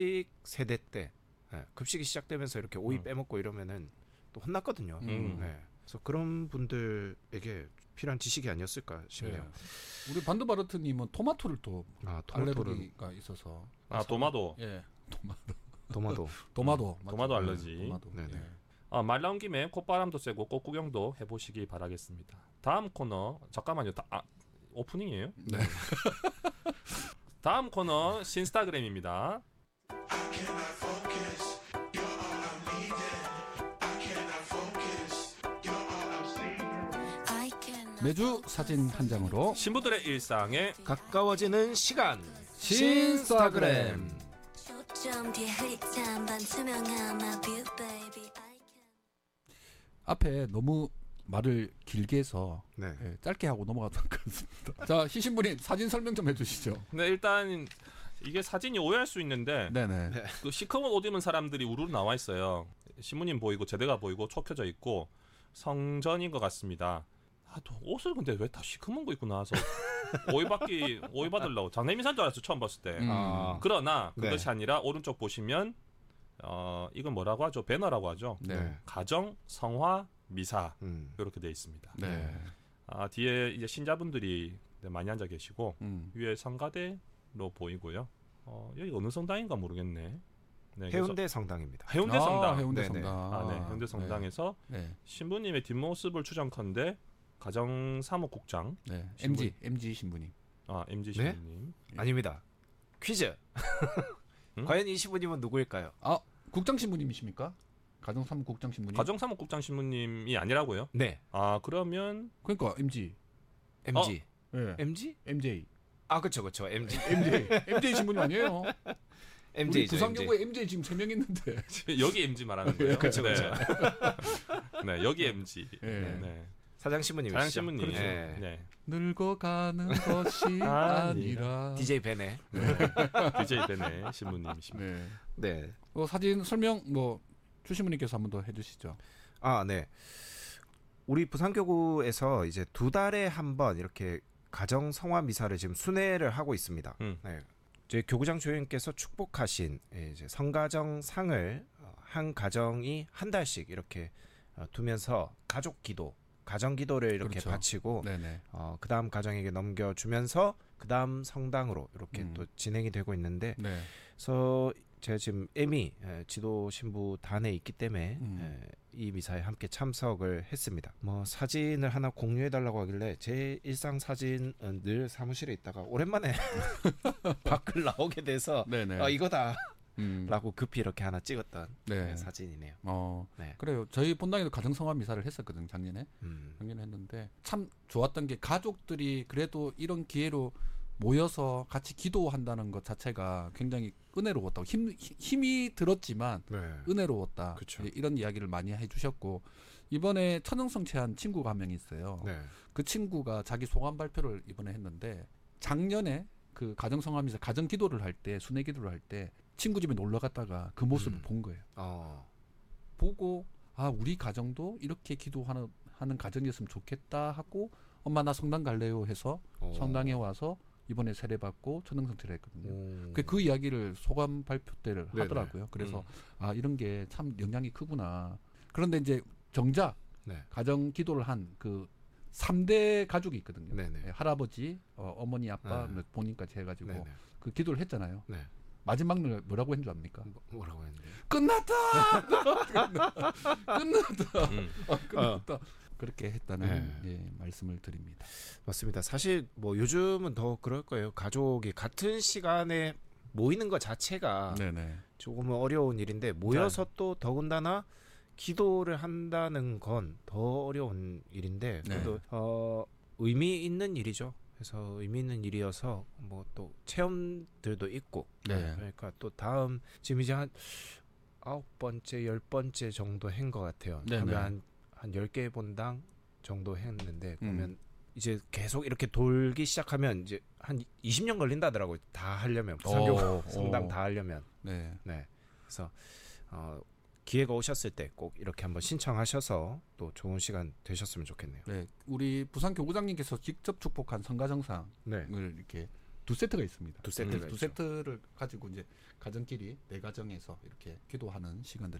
세대 때 급식이 시작되면서 이렇게 오이 빼먹고 이러면은 또 혼났거든요. 네. 그래서 그런 분들에게 필요한 지식이 아니었을까 싶네요. 네. 우리 반드바르트님은 토마토를 또 알레르기가 있어서. 도마도. 예, 도마도. 도마도 알러지. 도마도. 예. 말 나온 김에 콧바람도 쐬고 꽃 구경도 해보시기 바라겠습니다. 다음 코너 잠깐만요. 오프닝이에요? 네. 다음 코너 신스타그램입니다. 매주 사진 한 장으로 신부들의 일상에 가까워지는 시간 신스타그램. 앞에 너무 말을 길게 해서 짧게 하고 넘어가도록 하겠습니다. 자, 희신부님 사진 설명 좀 해주시죠. 네, 일단 이게 사진이 오해할 수 있는데 그 시커먼 옷 입은 사람들이 우르르 나와 있어요. 신부님 보이고 제대가 보이고 촉혀져 있고 성전인 것 같습니다. 또 옷을 근데 왜 다 시커먼 거 입고 나와서 오해 받으려고 장례미사인 줄 알았어 처음 봤을 때. 그러나 그것이 아니라 오른쪽 보시면 이건 뭐라고 하죠? 배너라고 하죠. 가정 성화 미사 이렇게 되어 있습니다. 뒤에 이제 신자분들이 많이 앉아 계시고 위에 성가대로 보이고요. 여기 어느 성당인가 모르겠네. 해운대 성당입니다. 해운대 성당. 해운대 성당. 해운대 성당에서 신부님의 뒷모습을 추정컨대 가정사무국장. MG 신부님. MG 신부님. 아닙니다. 퀴즈. 과연 이 신부님은 누구일까요? 국장 신부님이십니까? 가정사무국장 신부님. 가정사무국장 신부님이 아니라고요? 네. 그러면 그러니까 MG. MG? MJ. 그렇죠. MG. MJ 신부님 아니에요? MJ. 부산교구에 MJ 지금 3명 있는데. 여기 MG 말하는 거예요? 그렇죠. 네, 여기 MG. 네. 사장 신부님이시죠. 사장 신부님. 그렇죠. 네. 늙어가는 것이 아니라. DJ 베네. DJ 베네 신부님이십니다. 네. 사진 설명 주신부님께서 한번 더 해주시죠. 네. 우리 부산교구에서 이제 2달에 한 번 이렇게 가정 성화 미사를 지금 순회를 하고 있습니다. 저희 교구장 주임께서 축복하신 이제 성가정 상을 한 가정이 한 달씩 이렇게 두면서 가정 기도를 이렇게 바치고 그 다음 가정에게 넘겨주면서 그 다음 성당으로 이렇게 또 진행이 되고 있는데 그래서 제가 지금 M이 지도 신부 단에 있기 때문에 이 미사에 함께 참석을 했습니다. 사진을 하나 공유해달라고 하길래 제 일상 사진은 늘 사무실에 있다가 오랜만에 밖을 나오게 돼서 이거다 라고 급히 이렇게 하나 찍었던 사진이네요. 그래요. 저희 본당에도 가정성화 미사를 했었거든요. 작년에 했는데 참 좋았던 게 가족들이 그래도 이런 기회로 모여서 같이 기도한다는 것 자체가 굉장히 은혜로웠다고 힘이 들었지만 은혜로웠다. 이런 이야기를 많이 해주셨고 이번에 천연성체한 친구가 한 명 있어요. 그 친구가 자기 소감 발표를 이번에 했는데 작년에 그 가정성화미사 가정기도를 할 때 순회기도를 할 때 친구 집에 놀러 갔다가 그 모습을 본 거예요. 보고 우리 가정도 이렇게 기도하는 가정이었으면 좋겠다 하고 엄마 나 성당 갈래요 해서 성당에 와서 이번에 세례받고 천연성체를 했거든요. 그 이야기를 소감 발표 때를 하더라고요. 그래서 이런 게 참 영향이 크구나. 그런데 이제 정작 가정 기도를 한 그 3대 가족이 있거든요. 할아버지, 어머니, 아빠, 본인까지 해가지고 그 기도를 했잖아요. 마지막 날 뭐라고 했는 줄 압니까? 뭐라고 했는데? 끝났다! 끝났다! 그렇게 했다는 말씀을 드립니다. 맞습니다. 사실 요즘은 더 그럴 거예요. 가족이 같은 시간에 모이는 것 자체가 조금은 어려운 일인데 모여서 또 더군다나 기도를 한다는 건 더 어려운 일인데 그래도 의미 있는 일이죠. 그래서 의미 있는 일이어서 또 체험들도 있고 그러니까 또 다음 지금 이제 한 9번째 10번째 정도 한 것 같아요. 그러면 한 10개 본당 정도 했는데 그러면 이제 계속 이렇게 돌기 시작하면 이제 한 20년 걸린다더라고요. 다 하려면 부산교구 성당 다 하려면. 그래서 기회가 오셨을 때 꼭 이렇게 한번 신청하셔서 또 좋은 시간 되셨으면 좋겠네요. 우리 부산 교구장님께서 직접 축복한 성가정상을 이렇게 두 세트가 있습니다. 두 세트가 두 세트를 가지고 이제 가정끼리 내 가정에서 이렇게 기도하는 시간들을